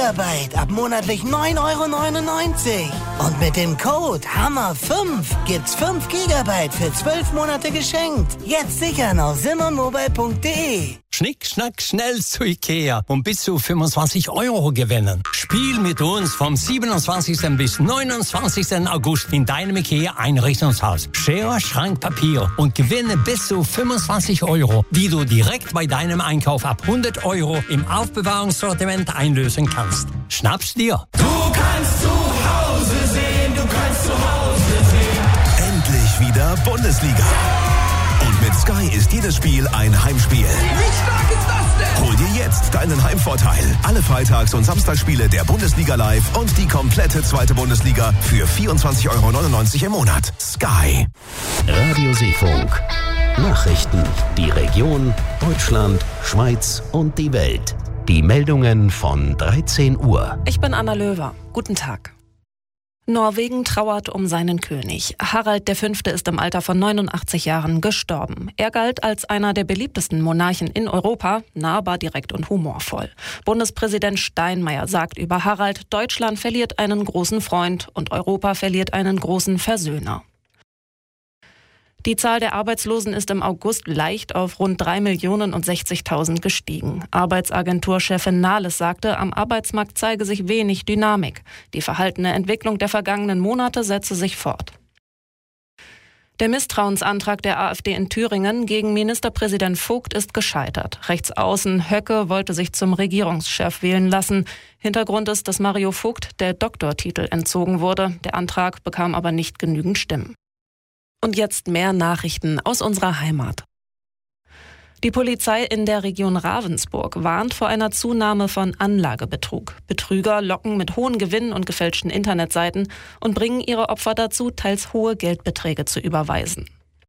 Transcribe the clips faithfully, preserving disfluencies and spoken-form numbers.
Gigabyte ab monatlich neun Euro neunundneunzig. Und mit dem Code Hammer fünf gibt's fünf Gigabyte für zwölf Monate geschenkt. Jetzt sichern auf simonmobile punkt de. Schnick, schnack, schnell zu Ikea und bis zu fünfundzwanzig Euro gewinnen. Spiel mit uns vom siebenundzwanzigsten bis neunundzwanzigsten August in deinem Ikea-Einrichtungshaus. Schere, Schrank, Papier und gewinne bis zu fünfundzwanzig Euro, die du direkt bei deinem Einkauf ab hundert Euro im Aufbewahrungssortiment einlösen kannst. Schnapp's dir. Du kannst zu Hause sehen, du kannst zu Hause sehen. Endlich wieder Bundesliga. Und mit Sky ist jedes Spiel ein Heimspiel. Wie stark ist das denn? Hol dir jetzt deinen Heimvorteil. Alle Freitags- und Samstagsspiele der Bundesliga live und die komplette zweite Bundesliga für vierundzwanzig Euro neunundneunzig im Monat. Sky. Radio Seefunk. Nachrichten. Die Region, Deutschland, Schweiz und die Welt. Die Meldungen von dreizehn Uhr. Ich bin Anna Löwer. Guten Tag. Norwegen trauert um seinen König. Harald der Fünfte ist im Alter von neunundachtzig Jahren gestorben. Er galt als einer der beliebtesten Monarchen in Europa, nahbar, direkt und humorvoll. Bundespräsident Steinmeier sagt über Harald, Deutschland verliert einen großen Freund und Europa verliert einen großen Versöhner. Die Zahl der Arbeitslosen ist im August leicht auf rund drei Millionen und sechzigtausend gestiegen. Arbeitsagenturchefin Nahles sagte, am Arbeitsmarkt zeige sich wenig Dynamik. Die verhaltene Entwicklung der vergangenen Monate setze sich fort. Der Misstrauensantrag der AfD in Thüringen gegen Ministerpräsident Vogt ist gescheitert. Rechtsaußen Höcke wollte sich zum Regierungschef wählen lassen. Hintergrund ist, dass Mario Vogt der Doktortitel entzogen wurde. Der Antrag bekam aber nicht genügend Stimmen. Und jetzt mehr Nachrichten aus unserer Heimat. Die Polizei in der Region Ravensburg warnt vor einer Zunahme von Anlagebetrug. Betrüger locken mit hohen Gewinnen und gefälschten Internetseiten und bringen ihre Opfer dazu, teils hohe Geldbeträge zu überweisen.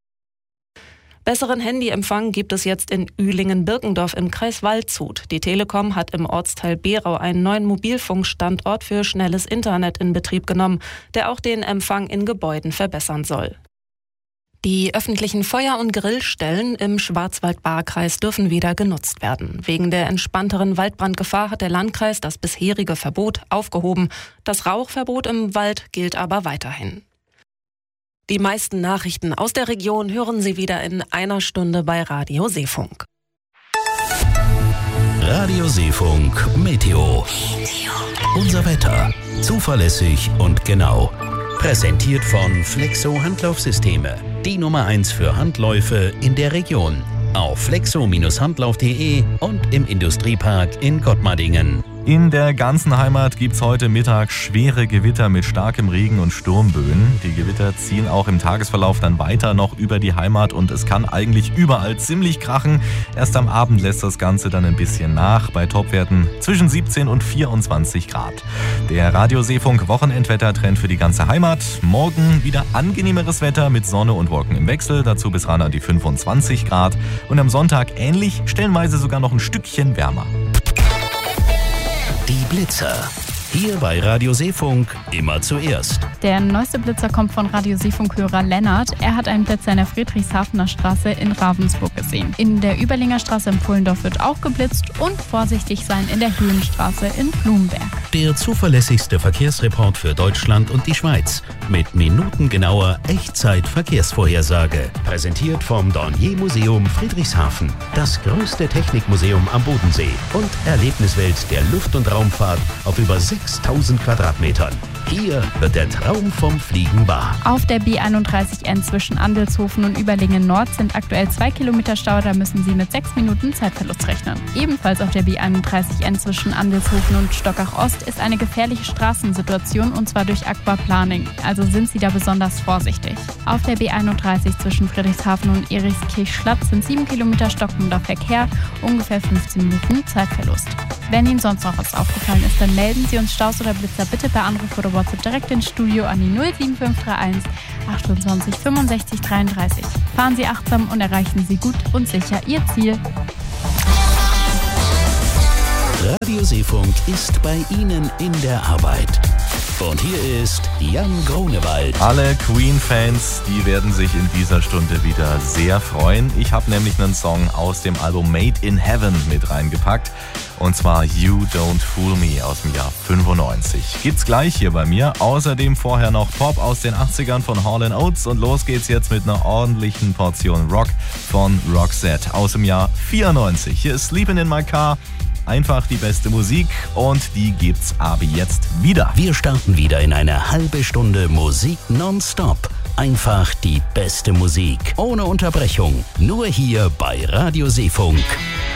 Besseren Handyempfang gibt es jetzt in Ühlingen-Birkendorf im Kreis Waldshut. Die Telekom hat im Ortsteil Berau einen neuen Mobilfunkstandort für schnelles Internet in Betrieb genommen, der auch den Empfang in Gebäuden verbessern soll. Die öffentlichen Feuer- und Grillstellen im Schwarzwald-Baar-Kreis dürfen wieder genutzt werden. Wegen der entspannteren Waldbrandgefahr hat der Landkreis das bisherige Verbot aufgehoben. Das Rauchverbot im Wald gilt aber weiterhin. Die meisten Nachrichten aus der Region hören Sie wieder in einer Stunde bei Radio Seefunk. Radio Seefunk Meteo. Unser Wetter. Zuverlässig und genau. Präsentiert von Flexo Handlaufsysteme. Die Nummer eins für Handläufe in der Region. Auf flexo Handlauf punkt de und im Industriepark in Gottmardingen. In der ganzen Heimat gibt's heute Mittag schwere Gewitter mit starkem Regen und Sturmböen. Die Gewitter ziehen auch im Tagesverlauf dann weiter noch über die Heimat und es kann eigentlich überall ziemlich krachen. Erst am Abend lässt das Ganze dann ein bisschen nach, bei Topwerten zwischen siebzehn und vierundzwanzig Grad. Der Radio Seefunk Wochenendwettertrend für die ganze Heimat. Morgen wieder angenehmeres Wetter mit Sonne und Wolken im Wechsel, dazu bis ran an die fünfundzwanzig Grad. Und am Sonntag ähnlich, stellenweise sogar noch ein Stückchen wärmer. Die Blitzer. Hier bei Radio Seefunk immer zuerst. Der neueste Blitzer kommt von Radio Seefunk-Hörer Lennart. Er hat einen Blitzer in der Friedrichshafener Straße in Ravensburg gesehen. In der Überlinger Straße in Pullendorf wird auch geblitzt und vorsichtig sein in der Höhenstraße in Blumberg. Der zuverlässigste Verkehrsreport für Deutschland und die Schweiz. Mit minutengenauer Echtzeit-Verkehrsvorhersage. Präsentiert vom Dornier-Museum Friedrichshafen. Das größte Technikmuseum am Bodensee. Und Erlebniswelt der Luft- und Raumfahrt auf über sechstausend Quadratmetern. Hier wird der Traum vom Fliegen wahr. Auf der B einunddreißig N zwischen Andelshofen und Überlingen Nord sind aktuell zwei Kilometer Stau, da müssen Sie mit sechs Minuten Zeitverlust rechnen. Ebenfalls auf der B einunddreißig N zwischen Andelshofen und Stockach Ost ist eine gefährliche Straßensituation und zwar durch Aquaplaning, also sind Sie da besonders vorsichtig. Auf der B einunddreißig zwischen Friedrichshafen und Erikskirch-Schlatt sind sieben Kilometer stockender Verkehr, ungefähr fünfzehn Minuten Zeitverlust. Wenn Ihnen sonst noch was aufgefallen ist, dann melden Sie uns Staus oder Blitzer bitte per Anruf oder WhatsApp direkt ins Studio an die null sieben fünf drei eins achtundzwanzig fünfundsechzig dreiunddreißig. Fahren Sie achtsam und erreichen Sie gut und sicher Ihr Ziel. Radio Seefunk ist bei Ihnen in der Arbeit. Und hier ist Jan Grunewald. Alle Queen-Fans, die werden sich in dieser Stunde wieder sehr freuen. Ich habe nämlich einen Song aus dem Album Made in Heaven mit reingepackt. Und zwar You Don't Fool Me aus dem Jahr fünfundneunzig. Gibt's gleich hier bei mir. Außerdem vorher noch Pop aus den achtzigern von Hall and Oates. Und los geht's jetzt mit einer ordentlichen Portion Rock von Roxette aus dem Jahr vierundneunzig. Hier ist Sleepin' in My Car. Einfach die beste Musik und die gibt's ab jetzt wieder. Wir starten wieder in eine halbe Stunde Musik nonstop. Einfach die beste Musik, ohne Unterbrechung. Nur hier bei Radio Seefunk.